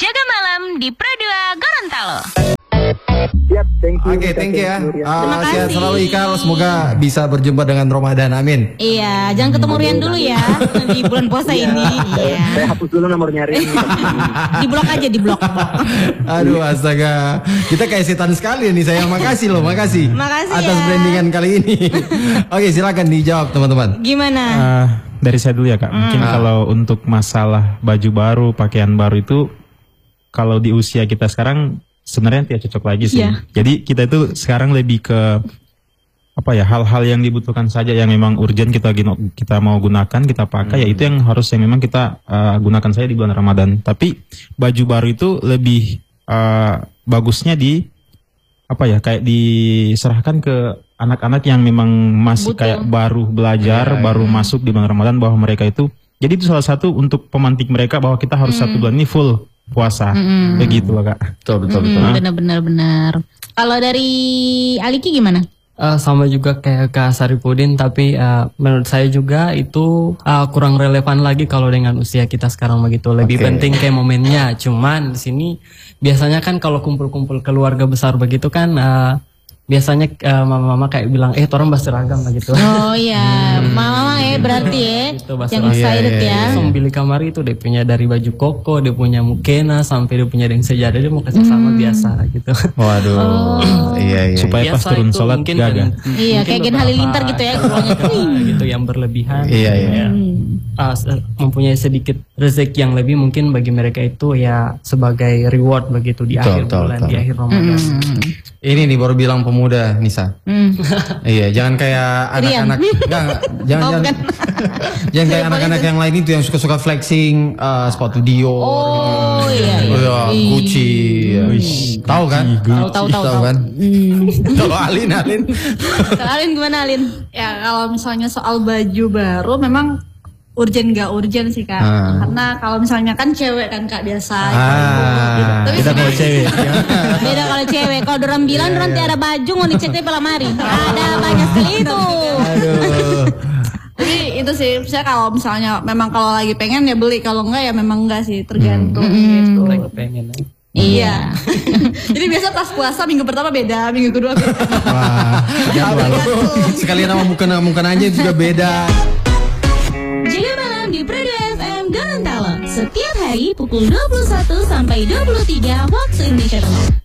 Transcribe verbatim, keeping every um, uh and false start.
Jaga Malam di Pro dua Gorontalo. Siap, thank you. Oke, okay, thank you ya. Terima Uh, sehat kasih. selalu Ikal, semoga bisa berjumpa dengan Ramadan, amin. Iya, jangan ketemu Rian dulu ya di bulan puasa ini. Iya. Saya hapus dulu nomornya Rian. Di blok aja, di blok. Aduh astaga, kita kayak setan sekali nih saya. Makasih loh, makasih. Makasih atas ya. brandingan kali ini. Oke, silakan dijawab teman-teman. Gimana? Uh, dari saya dulu ya Kak. Mungkin Hmm. kalau untuk masalah baju baru, pakaian baru itu, kalau di usia kita sekarang sebenarnya tidak cocok lagi sih. Iya. Jadi kita itu sekarang lebih ke apa ya, hal-hal yang dibutuhkan saja, yang memang urgent kita gino- kita mau gunakan, kita pakai, ya itu yang harus yang memang kita uh, gunakan saja di bulan Ramadan. Tapi baju baru itu lebih uh, bagusnya di apa ya, kayak diserahkan ke anak-anak yang memang masih Butuh. kayak baru belajar, Iya, baru masuk di bulan Ramadan, bahwa mereka itu, jadi itu salah satu untuk pemantik mereka bahwa kita harus satu bulan ini full puasa, begitu loh Kak. Betul, betul, betul. Hmm, benar-benar benar. Kalau dari Aliki gimana? Eh, sama juga kayak Kak Saripudin, tapi eh, menurut saya juga itu eh, kurang relevan lagi kalau dengan usia kita sekarang begitu. Lebih Oke. penting kayak momennya. Cuman di sini biasanya kan kalau kumpul-kumpul keluarga besar begitu kan eh, biasanya eh, mama-mama kayak bilang eh torang berseragam lah gitu. Oh iya, mama eh berarti ya, Gitu, bahasa yang Arab. excited Iya, iya, ya. Langsung beli kamar itu dia punya dari baju koko, dia punya mukena sampai dia punya yang sejadah, dia mau kasih sama biasa gitu. Waduh, iya iya. Supaya pas Biasa turun itu sholat mungkin gagal. kan- Iya, mungkin kayak Gen beberapa Halilintar gitu ya, keluarnya. keluarga gitu yang berlebihan. Iya, iya. Ya, uh, se- mempunyai sedikit rezeki yang lebih, mungkin bagi mereka itu ya sebagai reward begitu di Betul, akhir betul, bulan, betul. di akhir Ramadan. Ini nih baru bilang pemuda, Nisa. Hmm. Iya, jangan kayak Rian. anak-anak, enggak, enggak, jangan Oh, jangan, bukan. jangan kayak anak-anak yang lain itu yang suka-suka flexing uh, sepatu Dior, Oh iya, gitu. iya. Oh, ya, Gucci, ya. tahu kan? Tahu, tahu, tahu, tahu. kan? Tahu Alin, Alin. Kalau Alin gimana Alin? Ya kalau misalnya soal baju baru memang urgent gak urgent sih Kak. Ah. Karena kalau misalnya kan cewek kan Kak biasa. Ah, Tapi Kita bawa cewek. Beda kalau cewek, kalau dorang bilang dorang tiada baju mau dicek di lemari. Ada banyak sekali itu. Aduh. Tapi itu sih, saya kalau misalnya memang kalau lagi pengen ya beli, kalau enggak ya memang enggak sih, tergantung gitu. Lagi pengen. eh. Iya. Jadi biasa pas puasa minggu pertama beda, minggu kedua beda. Wah, jadwal. Sekalian nama muka-muka aja juga beda. Jaga Malam di Pro dua F M Gorontalo. Setiap hari pukul dua puluh satu sampai dua puluh tiga waktu Indonesia Tengah.